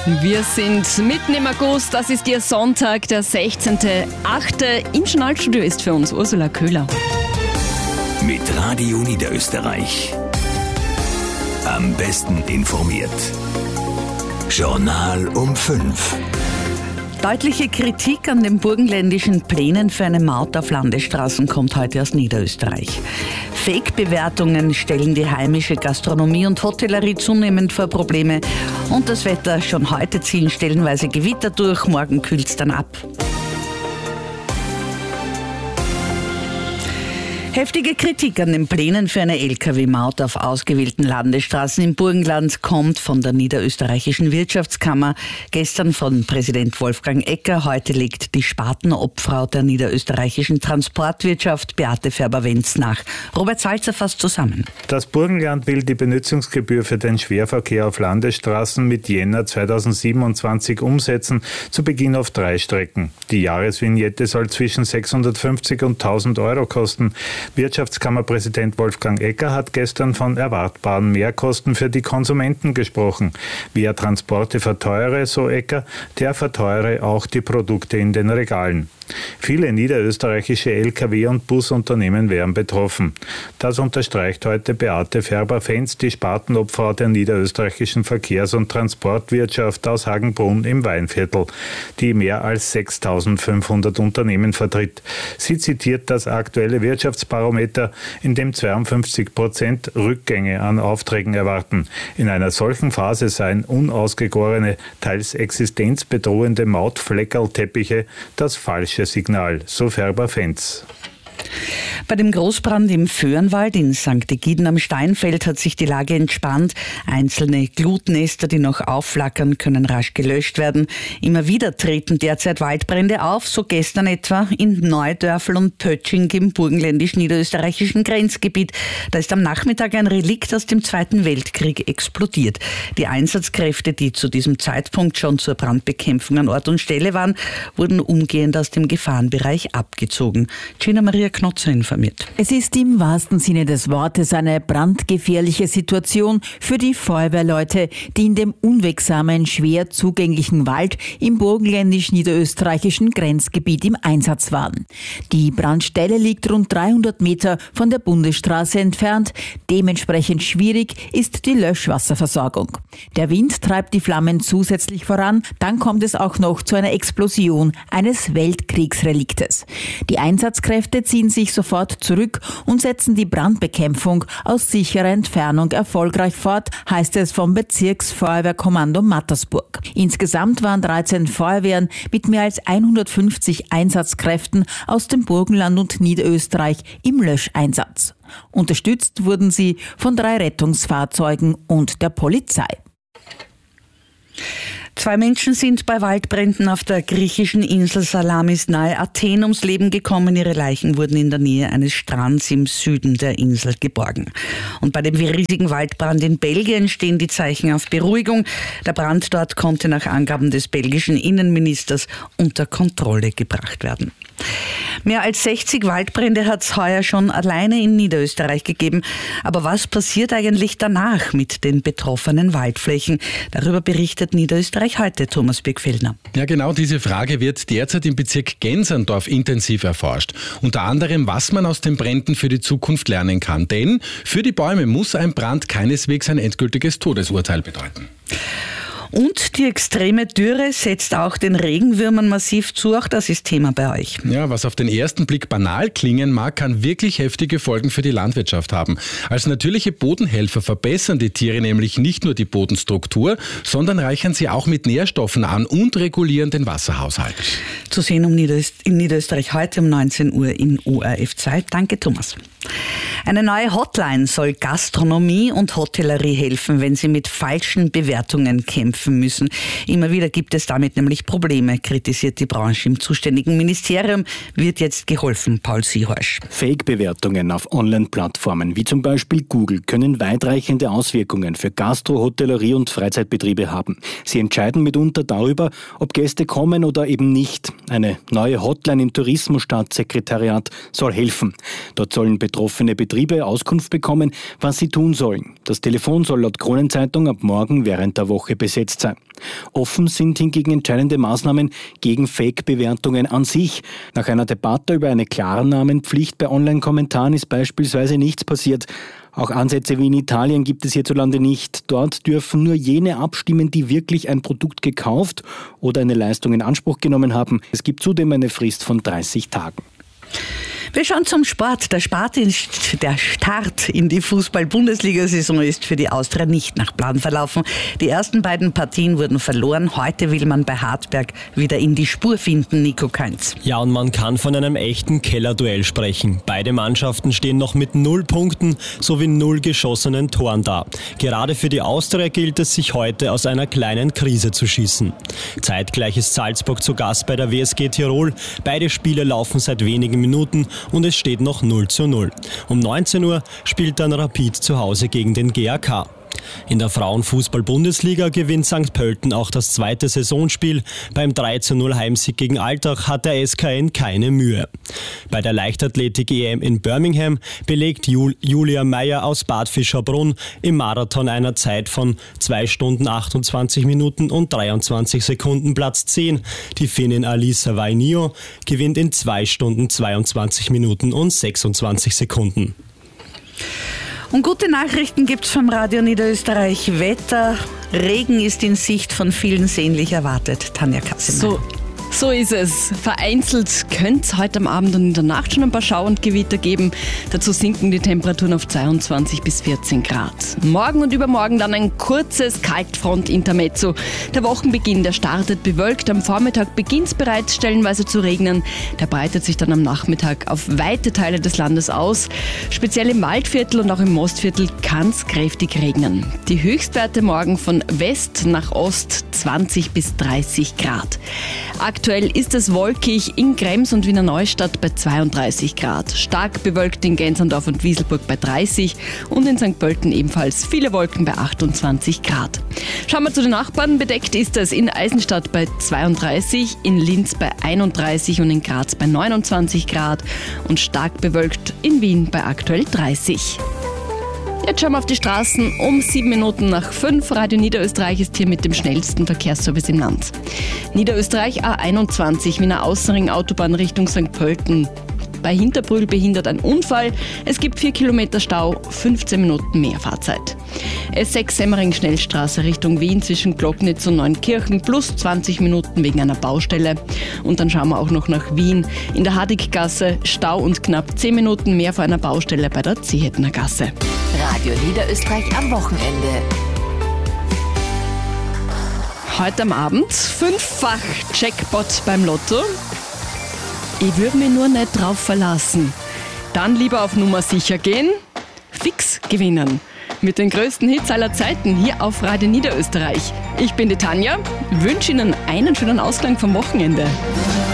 Wir sind mitten im August, das ist Ihr Sonntag, der 16.08. Im Journalstudio ist für uns Ursula Köhler. Mit Radio Niederösterreich. Am besten informiert. Journal um 5. Deutliche Kritik an den burgenländischen Plänen für eine Maut auf Landesstraßen kommt heute aus Niederösterreich. Fake-Bewertungen stellen die heimische Gastronomie und Hotellerie zunehmend vor Probleme. Und das Wetter, schon heute ziehen stellenweise Gewitter durch, morgen kühlt es dann ab. Heftige Kritik an den Plänen für eine Lkw-Maut auf ausgewählten Landesstraßen im Burgenland kommt von der Niederösterreichischen Wirtschaftskammer. Gestern von Präsident Wolfgang Ecker. Heute legt die Spartenobfrau der niederösterreichischen Transportwirtschaft Beate Färber-Wenz nach. Robert Salzer fasst zusammen. Das Burgenland will die Benutzungsgebühr für den Schwerverkehr auf Landesstraßen mit Jänner 2027 umsetzen, zu Beginn auf 3 Strecken. Die Jahresvignette soll zwischen 650 und 1000 Euro kosten. Wirtschaftskammerpräsident Wolfgang Ecker hat gestern von erwartbaren Mehrkosten für die Konsumenten gesprochen. Wer Transporte verteuere, so Ecker, der verteuere auch die Produkte in den Regalen. Viele niederösterreichische Lkw- und Busunternehmen wären betroffen. Das unterstreicht heute Beate Färber-Wenz, die Spartenobfrau der niederösterreichischen Verkehrs- und Transportwirtschaft aus Hagenbrunn im Weinviertel, die mehr als 6.500 Unternehmen vertritt. Sie zitiert das aktuelle Wirtschaftsbarometer, in dem 52% Rückgänge an Aufträgen erwarten. In einer solchen Phase seien unausgegorene, teils existenzbedrohende Mautfleckerlteppiche das falsche Signal, so Färber-Wenz. Bei dem Großbrand im Föhrenwald in St. Egiden am Steinfeld hat sich die Lage entspannt. Einzelne Glutnester, die noch aufflackern, können rasch gelöscht werden. Immer wieder treten derzeit Waldbrände auf, so gestern etwa in Neudörfl und Pötsching im burgenländisch-niederösterreichischen Grenzgebiet. Da ist am Nachmittag ein Relikt aus dem Zweiten Weltkrieg explodiert. Die Einsatzkräfte, die zu diesem Zeitpunkt schon zur Brandbekämpfung an Ort und Stelle waren, wurden umgehend aus dem Gefahrenbereich abgezogen. Gina Maria Knotzer informiert. Es ist im wahrsten Sinne des Wortes eine brandgefährliche Situation für die Feuerwehrleute, die in dem unwegsamen, schwer zugänglichen Wald im burgenländisch-niederösterreichischen Grenzgebiet im Einsatz waren. Die Brandstelle liegt rund 300 Meter von der Bundesstraße entfernt. Dementsprechend schwierig ist die Löschwasserversorgung. Der Wind treibt die Flammen zusätzlich voran. Dann kommt es auch noch zu einer Explosion eines Weltkriegsreliktes. Die Einsatzkräfte ziehen sich sofort zurück und setzen die Brandbekämpfung aus sicherer Entfernung erfolgreich fort, heißt es vom Bezirksfeuerwehrkommando Mattersburg. Insgesamt waren 13 Feuerwehren mit mehr als 150 Einsatzkräften aus dem Burgenland und Niederösterreich im Löscheinsatz. Unterstützt wurden sie von 3 Rettungsfahrzeugen und der Polizei. 2 Menschen sind bei Waldbränden auf der griechischen Insel Salamis nahe Athen ums Leben gekommen. Ihre Leichen wurden in der Nähe eines Strands im Süden der Insel geborgen. Und bei dem riesigen Waldbrand in Belgien stehen die Zeichen auf Beruhigung. Der Brand dort konnte nach Angaben des belgischen Innenministers unter Kontrolle gebracht werden. Mehr als 60 Waldbrände hat es heuer schon alleine in Niederösterreich gegeben. Aber was passiert eigentlich danach mit den betroffenen Waldflächen? Darüber berichtet Niederösterreich heute, Thomas Birgfellner. Ja, genau diese Frage wird derzeit im Bezirk Genserndorf intensiv erforscht. Unter anderem, was man aus den Bränden für die Zukunft lernen kann. Denn für die Bäume muss ein Brand keineswegs ein endgültiges Todesurteil bedeuten. Und die extreme Dürre setzt auch den Regenwürmern massiv zu. Auch das ist Thema bei euch. Ja, was auf den ersten Blick banal klingen mag, kann wirklich heftige Folgen für die Landwirtschaft haben. Als natürliche Bodenhelfer verbessern die Tiere nämlich nicht nur die Bodenstruktur, sondern reichern sie auch mit Nährstoffen an und regulieren den Wasserhaushalt. Zu sehen in Niederösterreich heute um 19 Uhr in ORF 2. Danke, Thomas. Eine neue Hotline soll Gastronomie und Hotellerie helfen, wenn sie mit falschen Bewertungen kämpfen müssen. Immer wieder gibt es damit nämlich Probleme, kritisiert die Branche. Im zuständigen Ministerium wird jetzt geholfen, Paul Siehorsch. Fake-Bewertungen auf Online-Plattformen wie zum Beispiel Google können weitreichende Auswirkungen für Gastro-, Hotellerie und Freizeitbetriebe haben. Sie entscheiden mitunter darüber, ob Gäste kommen oder eben nicht. Eine neue Hotline im Tourismusstaatssekretariat soll helfen. Dort sollen betroffene Betriebe Auskunft bekommen, was sie tun sollen. Das Telefon soll laut Kronenzeitung ab morgen während der Woche besetzt sein. Offen sind hingegen entscheidende Maßnahmen gegen Fake-Bewertungen an sich. Nach einer Debatte über eine Klarnamenpflicht bei Online-Kommentaren ist beispielsweise nichts passiert. Auch Ansätze wie in Italien gibt es hierzulande nicht. Dort dürfen nur jene abstimmen, die wirklich ein Produkt gekauft oder eine Leistung in Anspruch genommen haben. Es gibt zudem eine Frist von 30 Tagen. Wir schauen zum Sport. Der Start in die Fußball-Bundesliga-Saison ist für die Austria nicht nach Plan verlaufen. Die ersten beiden Partien wurden verloren. Heute will man bei Hartberg wieder in die Spur finden, Nico Kainz. Ja, und man kann von einem echten Kellerduell sprechen. Beide Mannschaften stehen noch mit 0 Punkten sowie 0 geschossenen Toren da. Gerade für die Austria gilt es, sich heute aus einer kleinen Krise zu schießen. Zeitgleich ist Salzburg zu Gast bei der WSG Tirol. Beide Spiele laufen seit wenigen Minuten und es steht noch 0:0. Um 19 Uhr spielt dann Rapid zu Hause gegen den GAK. In der Frauenfußball-Bundesliga gewinnt St. Pölten auch das zweite Saisonspiel. Beim 3:0 Heimsieg gegen Altach hat der SKN keine Mühe. Bei der Leichtathletik-EM in Birmingham belegt Julia Meyer aus Bad Fischerbrunn im Marathon einer Zeit von 2 Stunden 28 Minuten und 23 Sekunden Platz 10. Die Finnin Alisa Vainio gewinnt in 2 Stunden 22 Minuten und 26 Sekunden. Und gute Nachrichten gibt's vom Radio Niederösterreich. Wetter, Regen ist in Sicht, von vielen sehnlich erwartet. Tanja Kassemann. So ist es. Vereinzelt könnte es heute am Abend und in der Nacht schon ein paar Schauer und Gewitter geben. Dazu sinken die Temperaturen auf 22 bis 14 Grad. Morgen und übermorgen dann ein kurzes Kaltfront-Intermezzo. Der Wochenbeginn, der startet bewölkt. Am Vormittag beginnt es bereits stellenweise zu regnen. Der breitet sich dann am Nachmittag auf weite Teile des Landes aus. Speziell im Waldviertel und auch im Mostviertel kann es kräftig regnen. Die Höchstwerte morgen von West nach Ost 20 bis 30 Grad. Aktuell ist es wolkig in Krems und Wiener Neustadt bei 32 Grad. Stark bewölkt in Gänserndorf und Wieselburg bei 30 und in St. Pölten ebenfalls viele Wolken bei 28 Grad. Schauen wir zu den Nachbarn. Bedeckt ist es in Eisenstadt bei 32, in Linz bei 31 und in Graz bei 29 Grad und stark bewölkt in Wien bei aktuell 30. Jetzt schauen wir auf die Straßen. Um 7:07. Radio Niederösterreich ist hier mit dem schnellsten Verkehrsservice im Land. Niederösterreich A21, Wiener Außenring, Autobahn Richtung St. Pölten. Bei Hinterbrühl behindert ein Unfall. Es gibt 4 Kilometer Stau, 15 Minuten mehr Fahrzeit. S6 Semmering Schnellstraße Richtung Wien zwischen Glocknitz und Neunkirchen plus 20 Minuten wegen einer Baustelle. Und dann schauen wir auch noch nach Wien. In der Hadiggasse Stau und knapp 10 Minuten mehr vor einer Baustelle bei der Zehetner Gasse. Radio Niederösterreich am Wochenende. Heute am Abend 5-fach Jackpot beim Lotto. Ich würde mich nur nicht drauf verlassen. Dann lieber auf Nummer sicher gehen, fix gewinnen. Mit den größten Hits aller Zeiten hier auf Radio Niederösterreich. Ich bin die Tanja, wünsche Ihnen einen schönen Ausklang vom Wochenende.